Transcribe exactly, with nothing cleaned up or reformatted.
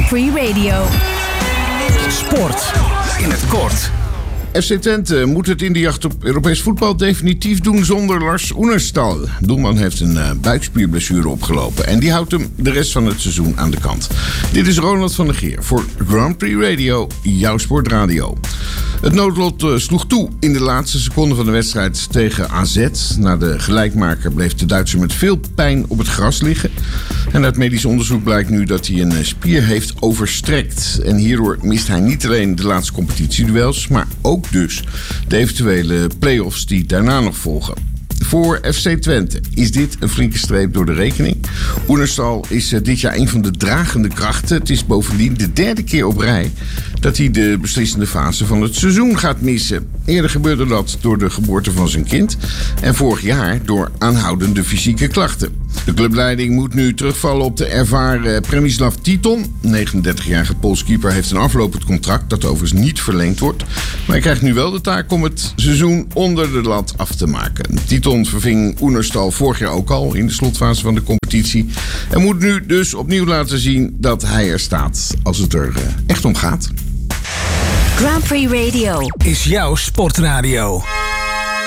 Grand Prix Radio. Sport in het kort. F C Twente moet het in de jacht op Europees voetbal definitief doen zonder Lars Oenerstal. Doelman heeft een uh, buikspierblessure opgelopen en die houdt hem de rest van het seizoen aan de kant. Dit is Ronald van der Geer voor Grand Prix Radio, jouw sportradio. Het noodlot uh, sloeg toe in de laatste seconde van de wedstrijd tegen A Z. Na de gelijkmaker bleef de Duitser met veel pijn op het gras liggen. En uit medisch onderzoek blijkt nu dat hij een spier heeft overstrekt. En hierdoor mist hij niet alleen de laatste competitieduels, maar ook dus de eventuele play-offs die daarna nog volgen. Voor F C Twente is dit een flinke streep door de rekening. Oenerstal is dit jaar een van de dragende krachten. Het is bovendien de derde keer op rij dat hij de beslissende fase van het seizoen gaat missen. Eerder gebeurde dat door de geboorte van zijn kind en vorig jaar door aanhoudende fysieke klachten. De clubleiding moet nu terugvallen op de ervaren Przemysław Titon. negenendertigjarige Pools keeper heeft een aflopend contract dat overigens niet verlengd wordt. Maar hij krijgt nu wel de taak om het seizoen onder de lat af te maken. Titon verving Oenerstal vorig jaar ook al in de slotfase van de competitie. En moet nu dus opnieuw laten zien dat hij er staat als het er echt om gaat. Grand Prix Radio is jouw sportradio.